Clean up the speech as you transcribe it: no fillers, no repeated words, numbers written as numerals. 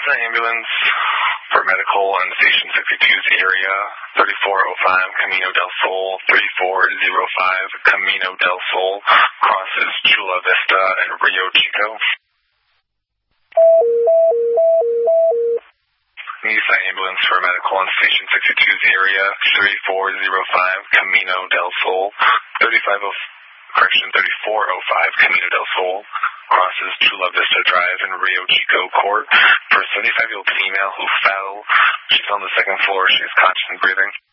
an ambulance for medical on Station 62's area, 3405 Camino del Sol, 3405 Camino del Sol, crosses Chula Vista and Rio Chico. Nissan ambulance for medical on Station 62's area, 3405 Camino del Sol, 3405 Camino del Sol, crosses Chula Vista Drive in Rio Chico Court for a 75-year-old female who fell. She's on the second floor. She is conscious and breathing.